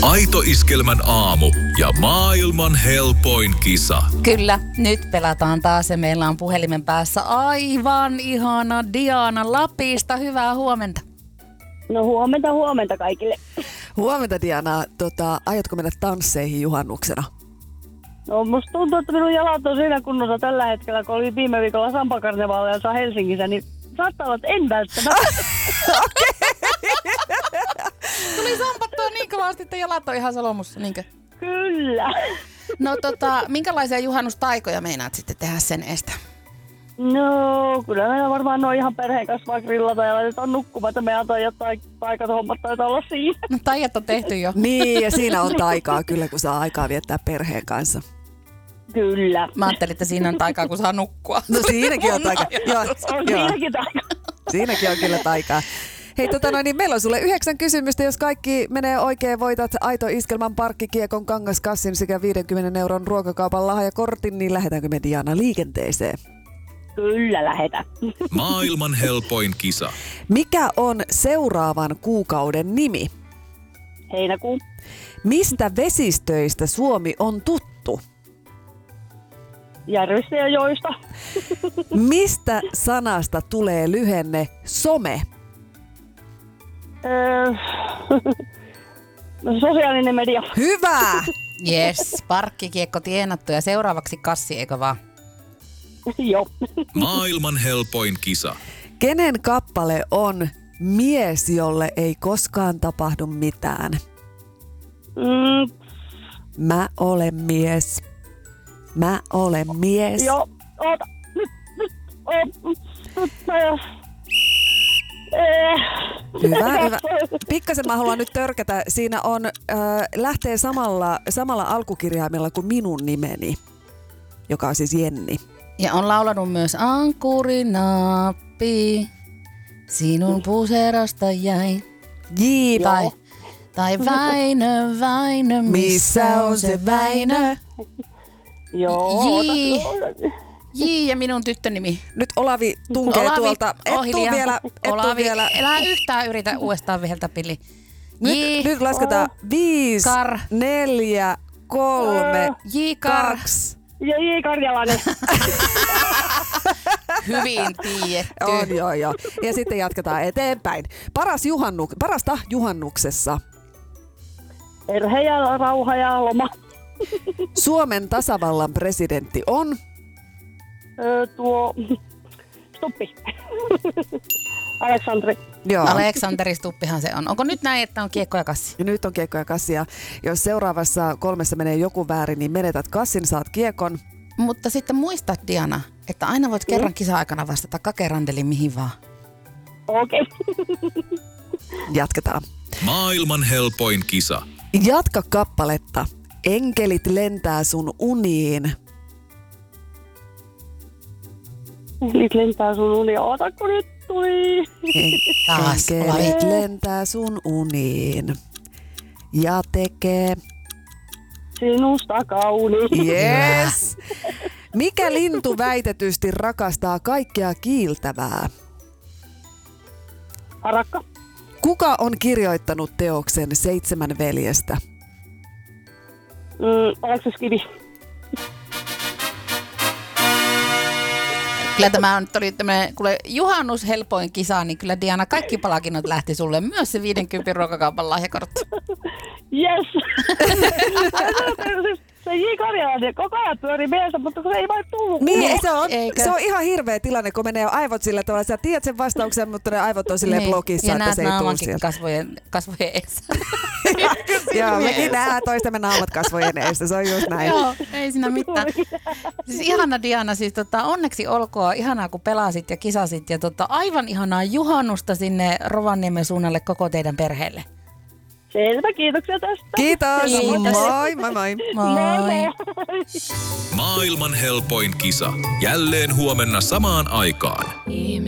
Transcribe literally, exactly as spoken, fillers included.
Aito Iskelmän aamu ja maailman helpoin kisa. Kyllä, nyt pelataan taas ja meillä on puhelimen päässä aivan ihana Diana Lapista. Hyvää huomenta. No huomenta, huomenta kaikille. Huomenta Diana. Tota, aiotko mennä tansseihin juhannuksena? No musta tuntuu, että minun jalat on siinä kunnossa tällä hetkellä, kun oli viime viikolla Sampa-karnevaaleissa Helsingissä, niin saattaa olla, että en välttämättä. Tuli sampattua niin kovasti, että jalat on ihan salomussa, niinkö? Kyllä. No tota, minkälaisia juhannustaikoja meinaat sitten tehdä sen estä? No kyllä meillä varmaan on ihan perheen kanssa vaan grillata ja laitetaan nukkumaan, että meidän jotain paikat hommat taitaa olla siinä. No taijat on tehty jo. Niin, ja siinä on taikaa kyllä, kun saa aikaa viettää perheen kanssa. Kyllä. Mä ajattelin, että siinä on taikaa, kun saa nukkua. No siinäkin on taikaa. Joo, On joo, siinäkin taikaa. siinäkin on kyllä taikaa. Hei, tota noin, niin meillä on sulle yhdeksän kysymystä. Jos kaikki menee oikein, voitat Aito Iskelman parkkikiekon, kangaskassin sekä viidenkymmenen euron ruokakaupan lahjakortin, niin lähdetäänkö me Diana liikenteeseen? Kyllä lähetä. Maailman helpoin kisa. Mikä on seuraavan kuukauden nimi? Heinäkuu. Mistä vesistöistä Suomi on tuttu? Järvistä ja joista. Mistä sanasta tulee lyhenne some? Öö, no, sosiaalinen media. Hyvä! Yes, parkkikiekko tienattu ja seuraavaksi kassi, eikö vaan? Joo. Maailman helpoin kisa. Kenen kappale on mies, jolle ei koskaan tapahdu mitään? Mm, Mä olen mies. Mä olen mies. joo. Oota. Nyt, nyt. Oot. Nyt. Nyt. Eh. Hyvä, hyvä. Pikkasen mä haluan nyt törkätä. Siinä on, äh, lähtee samalla, samalla alkukirjaimella kuin minun nimeni, joka on siis Jenni. Ja on laulanut myös Ankkurinappi, sinun puserosta jäi. J. Tai, tai Väinö, Väinö, missä on se Väinö? Joo. J. oota. J ja minun tyttönimi. Nyt Olavi tunkee Olavi, tuolta. Et tuu Ohilia. vielä. Et tuu Olavi, vielä. älä yhtään yritä uudestaan viheltä pilli. Nyt, J. nyt lasketaan. Viisi, Kar. neljä, kolme, J. Kar. kaksi. Ja J. Karjalainen. Hyvin tiedetty. On, joo, joo. Ja sitten jatketaan eteenpäin. Paras juhannu, parasta juhannuksessa. Perhe ja rauha ja loma. Suomen tasavallan presidentti on. Öö, tuo Stuppi. Aleksandri. Joo. Aleksanteri Stuppihan se on. Onko nyt näin, että on kiekko ja kassi? Ja nyt on kiekko ja kassia. Jos seuraavassa kolmessa menee joku väärin, niin menetät kassin, saat kiekon. Mutta sitten muista, Diana, että aina voit kerran Mm. kisa-aikana vastata kakerandeliin mihin vaan. Okei. Okay. Jatketaan. Maailman helpoin kisa. Jatka kappaletta. Enkelit lentää sun uniin. Nyt lentää sun unia. Oota, kun nyt tuli. Taas, Olavi. Enkelit lentää sun uniin. Ja tekee. Sinusta kauni. Yes. Mikä lintu väitetysti rakastaa kaikkea kiiltävää? Harakka. Kuka on kirjoittanut teoksen Seitsemän veljestä? Mm, Aleksis Kivi. Kyllä tämä on, oli tämmöinen, kuule, juhannus helpoin kisa, niin kyllä Diana kaikki palakinnot lähti sulle. Myös se viidenkymmenen ruokakaupan lahjakortti. Yes. Se J. Karjalainen koko ajan pyörii mielessä, mutta kun se ei vain tullut. Niin, se on, Eikö? se on ihan hirveä tilanne, kun menee aivot sillä tavalla. Sä tiedät sen vastauksen, mutta ne aivot on silleen Niin. blokissa, Ja että näet se ei tule naamankin sieltä. kasvojen, kasvojen edessä. Joo, mekin nähdään toistemme naamat kasvojen eessä, se on just näin. Joo, ei siinä mitään. Siis ihana Diana, siis tota, onneksi olkoon, ihanaa kun pelasit ja kisasit ja tota, aivan ihanaa juhannusta sinne Rovaniemen suunnalle koko teidän perheelle. Selvä, kiitoksia tästä. Kiitos, Kiitos. moi moi moi. Moi. Maailman helpoin kisa. Jälleen huomenna samaan aikaan.